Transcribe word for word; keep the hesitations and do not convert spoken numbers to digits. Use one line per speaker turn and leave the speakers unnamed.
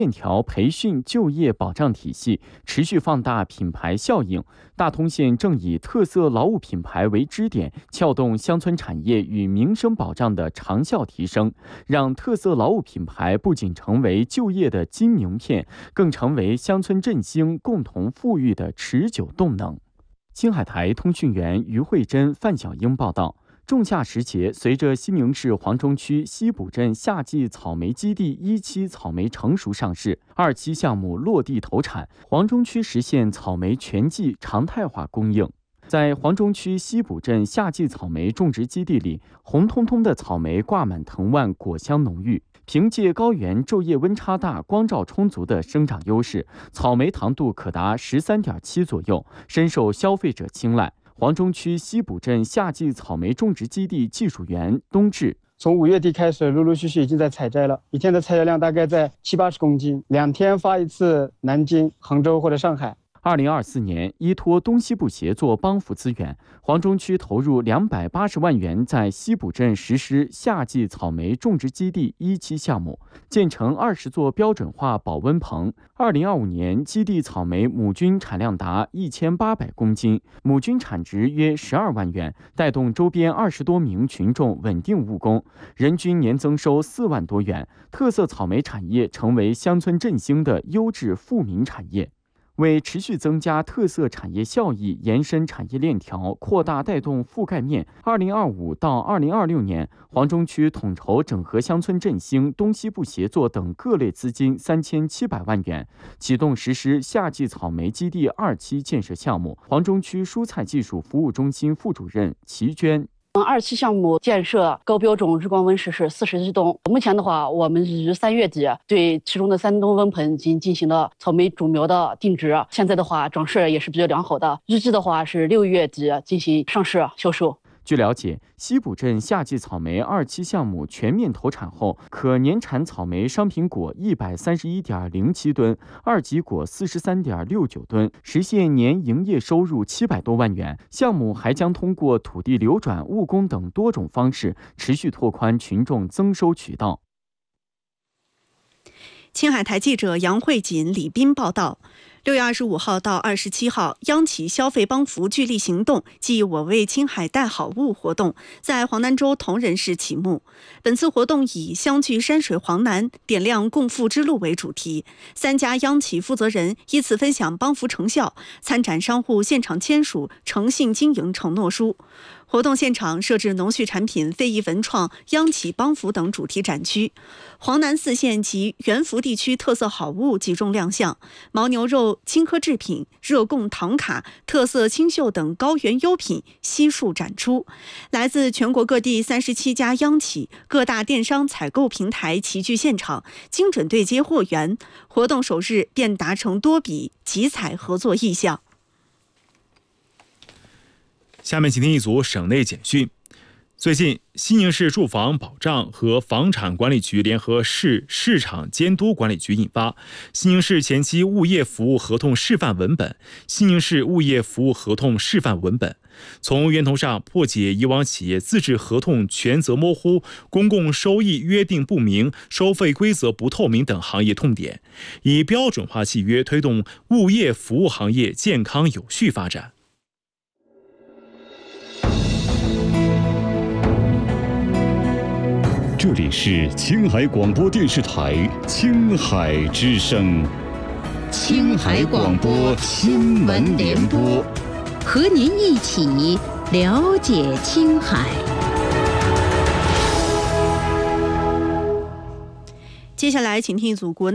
链条培训就业保障体系，持续放大品牌效应。大通县正以特色劳务品牌为支点，撬动乡村产业与民生保障的长效提升，让特色劳务品牌不仅成为就业的金名片，更成为乡村振兴、共同富裕的持久动能。青海台通讯员于慧珍、范小英报道。仲夏时节，随着西宁市黄中区西堡镇夏季草莓基地一期草莓成熟上市，二期项目落地投产，黄中区实现草莓全季常态化供应。在黄中区西堡镇夏季草莓种植基地里，红彤彤的草莓挂满藤蔓，果香浓郁。凭借高原昼夜温差大、光照充足的生长优势，草莓糖度可达 十三点七 左右，深受消费者青睐。黄中区西堡镇夏季草莓种植基地技术员冬至，
从五月底开始，陆陆续续已经在采摘了，一天的采摘量大概在七八十公斤，两天发一次南京、杭州或者上海。
二零二四年，依托东西部协作帮扶资源，黄中区投入两百八十万元，在西堡镇实施夏季草莓种植基地一期项目，建成二十座标准化保温棚。二零二五年，基地草莓亩均产量达一千八百公斤，亩均产值约十二万元，带动周边二十多名群众稳定务工，人均年增收四万多元。特色草莓产业成为乡村振兴的优质富民产业。为持续增加特色产业效益，延伸产业链条，扩大带动覆盖面，二零二五到二零二六年，黄中区统筹整合乡村振兴、东西部协作等各类资金三千七百万元，启动实施夏季草莓基地二期建设项目。黄中区蔬菜技术服务中心副主任齐娟。
二期项目建设高标准日光温室是四十一吨。目前的话，我们于三月底对其中的三吨温盆进进行了草莓主苗的定植，现在的话长势也是比较良好的，预计的话是六月底进行上市销售。
据了解，西堡镇夏季草莓二期项目全面投产后，可年产草莓商品果一百三十一点零七吨，二级果四十三点六九吨，实现年营业收入七百多万元。项目还将通过土地流转、务工等多种方式，持续拓宽群众增收渠道。
青海台记者杨慧锦、李斌报道。六月二十五号到二十七号，央企消费帮扶聚力行动暨我为青海带好物活动在黄南州铜仁市启幕。本次活动以相聚山水黄南，点亮共富之路为主题，三家央企负责人依次分享帮扶成效，参展商户现场签署诚信经营承诺书。活动现场设置农畜产品、非遗文创、央企帮扶等主题展区，黄南四县及原福地区特色好物集中亮相，牦牛肉、青稞制品、热贡糖卡、特色清秀等高原优品悉数展出。来自全国各地三十七家央企、各大电商采购平台齐聚现场，精准对接货源。活动首日便达成多笔集采合作意向。
下面请听一组省内简讯。最近，西宁市住房保障和房产管理局联合市市场监督管理局印发《西宁市前期物业服务合同示范文本》、《西宁市物业服务合同示范文本》，从源头上破解以往企业自治合同权责模糊、公共收益约定不明、收费规则不透明等行业痛点，以标准化契约推动物业服务行业健康有序发展。
这里是青海广播电视台青海之声，
青海广播新闻联播，和您一起了解青海。
接下来，请听一组国内